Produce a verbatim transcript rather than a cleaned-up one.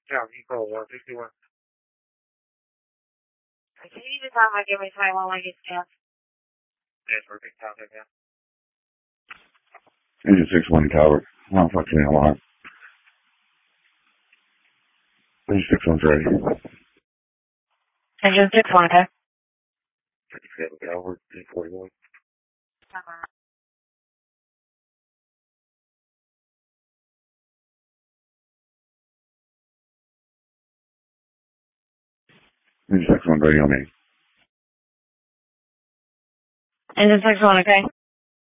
Yeah, Eco one sixty-one. Can you just have my give me time while I get chance? Yes, perfect. Contact now. Engine six one Calvert. One fucking alarm. Engine six one's ready. Engine six one, okay? fifty-seven Calvert, D forty-one. Uh-huh. Engine six one's ready on me. Engine six one, okay?